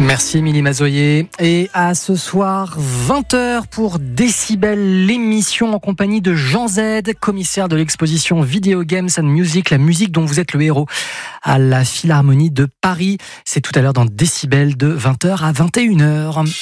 Merci Émilie Mazoyer. Et à ce soir, 20h pour Décibel, l'émission en compagnie de Jean Z, commissaire de l'exposition Video Games and Music, la musique dont vous êtes le héros, à la Philharmonie de Paris. C'est tout à l'heure dans Décibel de 20h à 21h.